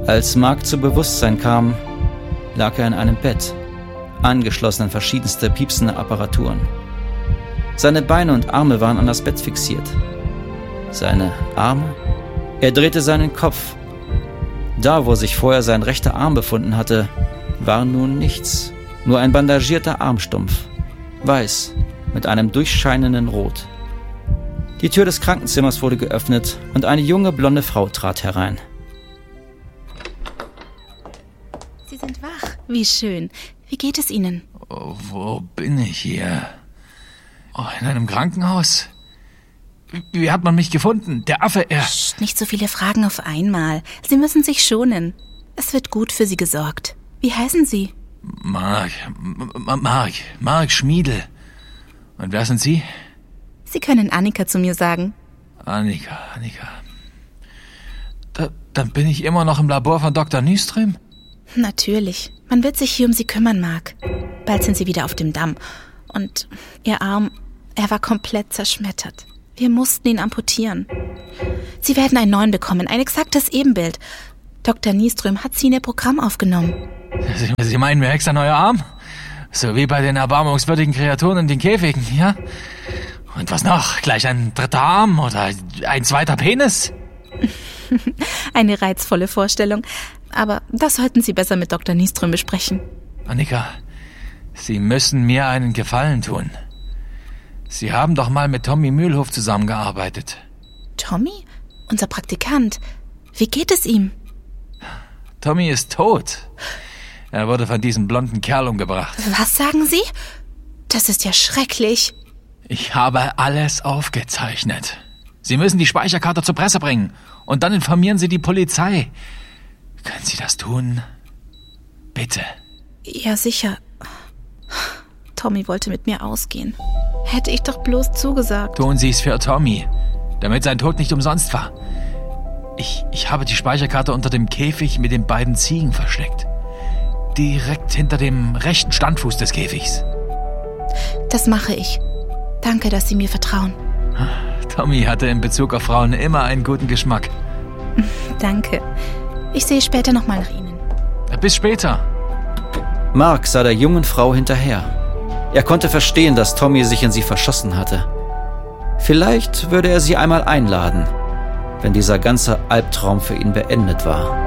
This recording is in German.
Als Mark zu Bewusstsein kam, lag er in einem Bett, angeschlossen an verschiedenste piepsende Apparaturen. Seine Beine und Arme waren an das Bett fixiert. Seine Arme? Er drehte seinen Kopf. Da, wo sich vorher sein rechter Arm befunden hatte, war nun nichts. Nur ein bandagierter Armstumpf. Weiß, mit einem durchscheinenden Rot. Die Tür des Krankenzimmers wurde geöffnet und eine junge, blonde Frau trat herein. Sie sind wach. Wie schön. Wie geht es Ihnen? Oh, wo bin ich hier? Oh, in einem Krankenhaus? Wie hat man mich gefunden? Der Affe, er... Psst, nicht so viele Fragen auf einmal. Sie müssen sich schonen. Es wird gut für Sie gesorgt. Wie heißen Sie? Mark Schmiedl. Und wer sind Sie? Sie können Annika zu mir sagen. Annika. Dann bin ich immer noch im Labor von Dr. Nyström? Natürlich. Man wird sich hier um Sie kümmern, Mark. Bald sind Sie wieder auf dem Damm. Und Ihr Arm, er war komplett zerschmettert. Wir mussten ihn amputieren. Sie werden einen neuen bekommen, ein exaktes Ebenbild. Dr. Nyström hat Sie in Ihr Programm aufgenommen. Sie meinen mir extra neuer Arm? So wie bei den erbarmungswürdigen Kreaturen in den Käfigen, ja? Und was noch? Gleich ein dritter Arm oder ein zweiter Penis? Eine reizvolle Vorstellung. Aber das sollten Sie besser mit Dr. Nyström besprechen. Annika, Sie müssen mir einen Gefallen tun. Sie haben doch mal mit Tommy Mühlhof zusammengearbeitet. Tommy? Unser Praktikant. Wie geht es ihm? Tommy ist tot. Er wurde von diesem blonden Kerl umgebracht. Was sagen Sie? Das ist ja schrecklich. Ich habe alles aufgezeichnet. Sie müssen die Speicherkarte zur Presse bringen und dann informieren Sie die Polizei. Können Sie das tun? Bitte. Ja, sicher. Tommy wollte mit mir ausgehen. Hätte ich doch bloß zugesagt. Tun Sie es für Tommy, damit sein Tod nicht umsonst war. Ich habe die Speicherkarte unter dem Käfig mit den beiden Ziegen versteckt. Direkt hinter dem rechten Standfuß des Käfigs. Das mache ich. Danke, dass Sie mir vertrauen. Tommy hatte in Bezug auf Frauen immer einen guten Geschmack. Danke. Ich sehe später nochmal nach Ihnen. Bis später. Mark sah der jungen Frau hinterher. Er konnte verstehen, dass Tommy sich in sie verschossen hatte. Vielleicht würde er sie einmal einladen, wenn dieser ganze Albtraum für ihn beendet war.